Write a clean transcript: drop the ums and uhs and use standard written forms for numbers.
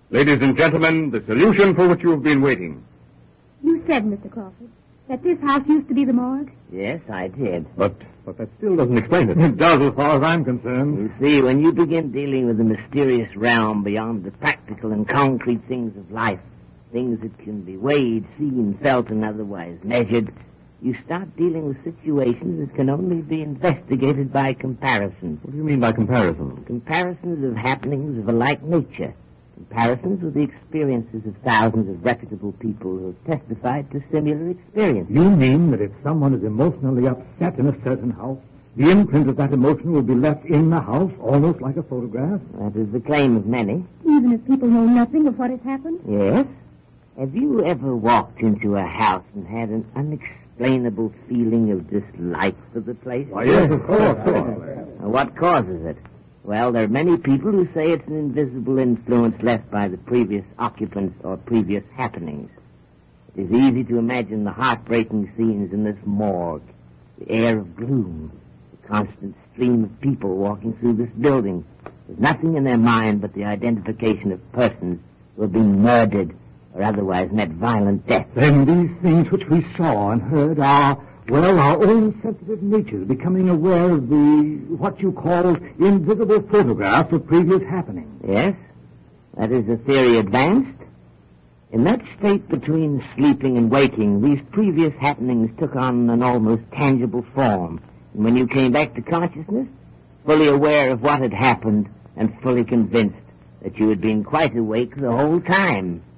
Ladies and gentlemen, the solution for which you have been waiting. You said, Mr. Crawford, that this house used to be the morgue? Yes, I did. But that still doesn't explain it. It does, as far as I'm concerned. You see, when you begin dealing with the mysterious realm beyond the practical and concrete things of life, things that can be weighed, seen, felt, and otherwise measured, you start dealing with situations that can only be investigated by comparison. What do you mean by comparison? Comparisons of happenings of a like nature. Comparisons with the experiences of thousands of reputable people who have testified to similar experiences. You mean that if someone is emotionally upset in a certain house, the imprint of that emotion will be left in the house, almost like a photograph? That is the claim of many. Even if people know nothing of what has happened? Yes. Have you ever walked into a house and had an unexplainable feeling of dislike for the place? Why, yes, of course. What causes it? Well, there are many people who say it's an invisible influence left by the previous occupants or previous happenings. It is easy to imagine the heartbreaking scenes in this morgue, the air of gloom, the constant stream of people walking through this building. There's nothing in their mind but the identification of persons who have been murdered or otherwise met violent death. Then these things which we saw and heard are, well, our own sensitive natures becoming aware of what you call invisible photographs of previous happenings. Yes, that is a theory advanced. In that state between sleeping and waking, these previous happenings took on an almost tangible form. And when you came back to consciousness, fully aware of what had happened and fully convinced that you had been quite awake the whole time.